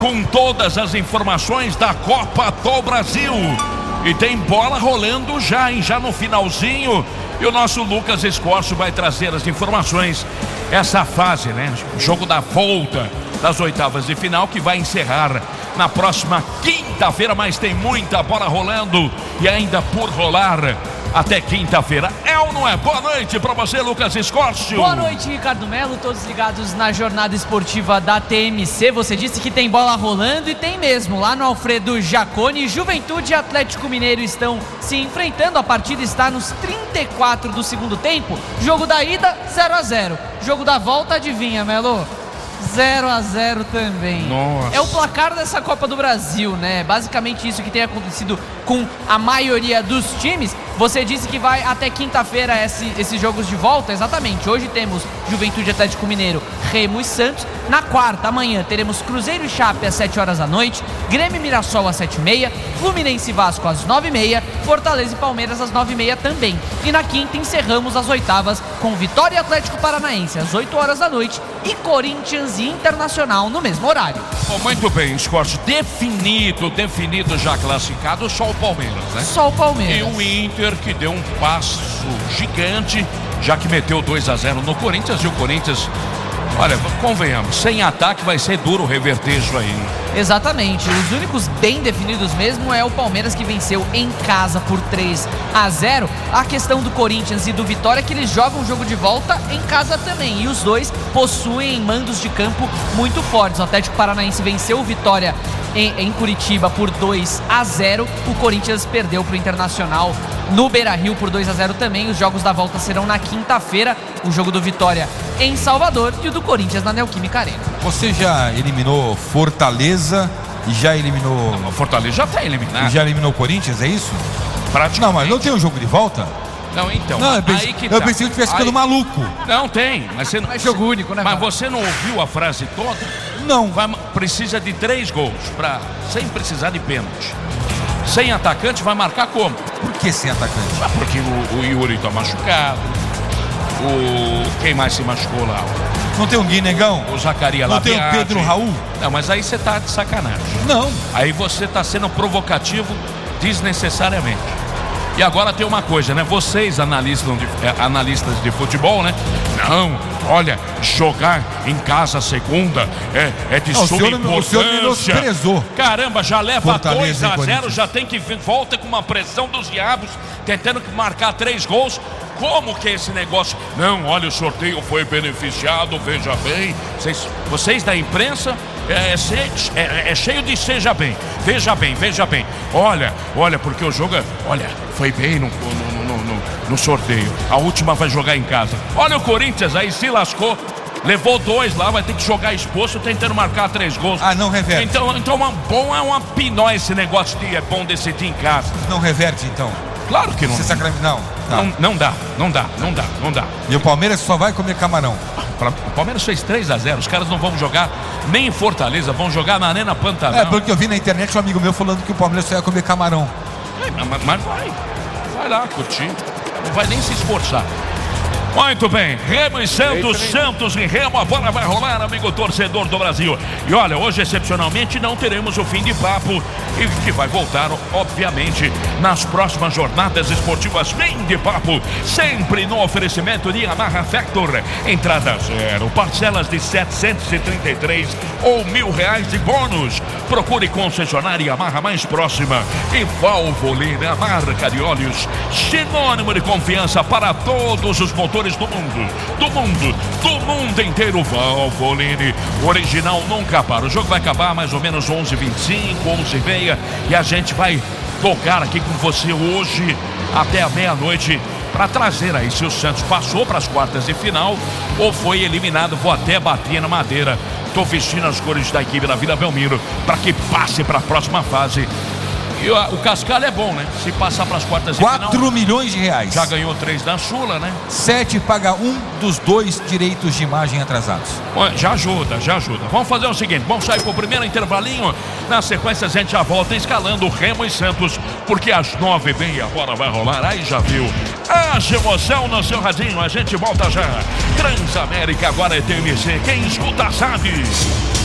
Com todas as informações da Copa do Brasil. E tem bola rolando já, hein? Já no finalzinho. E o nosso Lucas Escorcio vai trazer as informações. Essa fase, né? Jogo da volta das oitavas de final, que vai encerrar na próxima quinta-feira. Mas tem muita bola rolando e ainda por rolar até quinta-feira. É ou não é? Boa noite pra você, Lucas Escorcio. Boa noite, Ricardo Melo. Todos ligados na jornada esportiva da TMC. Você disse que tem bola rolando e tem mesmo. Lá no Alfredo Jaconi, Juventude e Atlético Mineiro estão se enfrentando. A partida está nos 34 do segundo tempo. Jogo da ida, 0-0. Jogo da volta, adivinha, Melo? 0-0 também. Nossa. É o placar dessa Copa do Brasil, né? Basicamente isso que tem acontecido com a maioria dos times. Você disse que vai até quinta-feira esses jogos de volta. Exatamente. Hoje temos Juventude e Atlético Mineiro, Remo e Santos. Na quarta, amanhã, teremos Cruzeiro e Chape às 7 horas da noite, Grêmio e Mirassol às 7h30, Fluminense e Vasco às 9h30, Fortaleza e Palmeiras às 9h30 também. E na quinta encerramos as oitavas com Vitória e Atlético Paranaense às 8 horas da noite e Corinthians e Internacional no mesmo horário. Oh, muito bem, Escorcio. Definido já classificado, só o Palmeiras, né? Só o Palmeiras. E o Inter, que deu um passo gigante, já que meteu 2-0 no Corinthians. E o Corinthians, olha, convenhamos, sem ataque vai ser duro reverter isso aí. Exatamente, os únicos bem definidos mesmo é o Palmeiras, que venceu em casa por 3-0. A questão do Corinthians e do Vitória é que eles jogam o jogo de volta em casa também, e os dois possuem mandos de campo muito fortes. O Atlético Paranaense venceu o Vitória em Curitiba por 2-0. O Corinthians perdeu para o Internacional no Beira-Rio por 2-0 também. Os jogos da volta serão na quinta-feira. O jogo do Vitória em Salvador e o do Corinthians na Neoquímica Arena. Você já eliminou Fortaleza e já eliminou... Não, o Fortaleza já está eliminado. E já eliminou o Corinthians, é isso? Praticamente. Não, mas não tem um jogo de volta? Não, então. Não, eu pensei que eu estivesse ficando maluco. Não, tem. Mas você não... É jogo único, né? Mas você não ouviu a frase toda? Não. Precisa de 3 gols, sem precisar de pênalti. Sem atacante vai marcar como? Por que sem atacante? Porque o Yuri tá machucado. Quem mais se machucou lá? Não tem um Guinegão? O Zacarias lá. Não tem o Pedro Raul? Não, mas aí você tá de sacanagem. Não. Aí você tá sendo provocativo desnecessariamente. E agora tem uma coisa, né? Vocês, analistas de futebol, né? Não, olha, jogar em casa segunda é de suma importância. O senhor menosprezou. Caramba, já leva Fortaleza 2-0, já tem que volta com uma pressão dos diabos, tentando marcar 3 gols. Como que é esse negócio? Não, olha, o sorteio foi beneficiado, veja bem. Vocês da imprensa é cheio de seja bem, veja bem, veja bem. Olha, porque o jogo, foi bem no sorteio. A última vai jogar em casa. Olha o Corinthians aí, se lascou. Levou 2 lá, vai ter que jogar exposto, tentando marcar 3 gols. Ah, não reverte. Então bom é uma pinó esse negócio de é bom decidir em casa. Não reverte, então? Claro que não. Você não. Tá. Não dá. E o Palmeiras só vai comer camarão. O Palmeiras fez 3-0. Os caras não vão jogar nem em Fortaleza, vão jogar na Arena Pantanal. É, porque eu vi na internet um amigo meu falando que o Palmeiras só ia comer camarão. Mas vai lá curtir. Não vai nem se esforçar. Muito bem, Remo e Santos, Santos e Remo, a bola vai rolar, amigo torcedor do Brasil. E olha, hoje excepcionalmente não teremos o fim de papo, e que vai voltar, obviamente, nas próximas jornadas esportivas. Fim de papo, sempre no oferecimento de Yamaha Factor. Entrada 0, parcelas de 733 ou R$1.000 de bônus. Procure concessionária Yamaha mais próxima. E Valvoline, a marca de óleos, sinônimo de confiança para todos os motores do mundo inteiro. Valvoline, original nunca para. O jogo vai acabar mais ou menos 11h25, 11h30, e a gente vai tocar aqui com você hoje até a meia-noite para trazer aí se o Santos passou para as quartas de final ou foi eliminado. Vou até bater na madeira. Tô vestindo as cores da equipe da Vila Belmiro para que passe para a próxima fase. E o cascalho é bom, né? Se passar para as quartas de final. 4 milhões de reais. Já ganhou 3 da Sula, né? 7 paga um dos 2 direitos de imagem atrasados. Bom, já ajuda. Vamos fazer o seguinte, vamos sair pro primeiro intervalinho. Na sequência a gente já volta escalando Remo e Santos, porque às 9h30 a bola vai rolar. Aí já viu. Haja emoção no seu radinho, a gente volta já. Transamérica agora é TMC, quem escuta sabe.